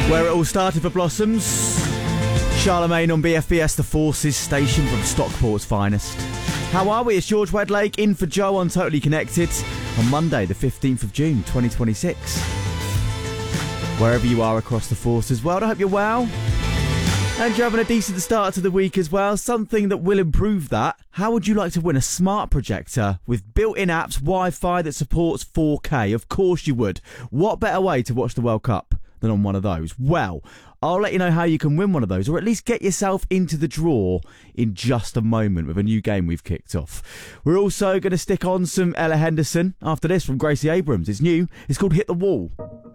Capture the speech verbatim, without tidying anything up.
Where it all started for Blossoms. Charlemagne on B F B S, the Forces station from Stockport's finest. How are we? It's George Wedlake in for Joe on Totally Connected on Monday, the fifteenth of June, twenty twenty-six. Wherever you are across the Forces world, I hope you're well. And you're having a decent start to the week as well. Something that will improve that. How would you like to win a smart projector with built-in apps, Wi-Fi that supports four K? Of course you would. What better way to watch the World Cup than on one of those? Well, I'll let you know how you can win one of those, or at least get yourself into the draw in just a moment with a new game we've kicked off. We're also going to stick on some Ella Henderson after this from Gracie Abrams. It's new. It's called Hit the Wall.